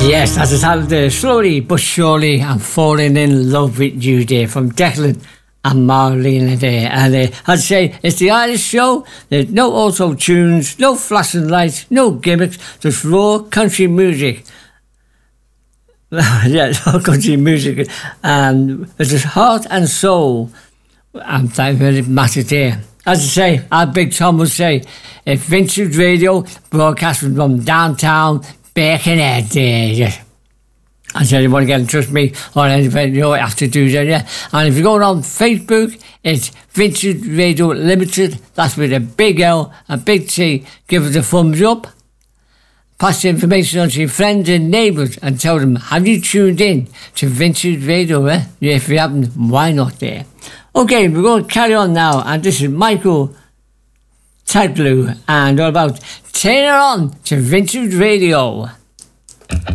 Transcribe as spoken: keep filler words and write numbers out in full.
Yes, that's the title there. Slowly but surely, I'm falling in love with you there, from Declan and Marlena there. And uh, I'd say it's the Irish show. There's no auto tunes, no flashing lights, no gimmicks, just raw country music. Yeah, raw country music. And it's just heart and soul. And that really matters there. As I say, our Big Tom would say, if Vintage Radio broadcasting from downtown Birkenhead there, yes. I said, you want to get in touch with me or anything, you know, you have to do that, yeah. And if you're going on Facebook, it's Vintage Radio Limited. That's with a big L, a big T. Give us a thumbs up. Pass the information on to your friends and neighbours and tell them, have you tuned in to Vintage Radio, eh? Yeah, if you haven't, why not there? Okay, we're going to carry on now, and this is Michael Taglu, and all about turn it on to Vintage Radio.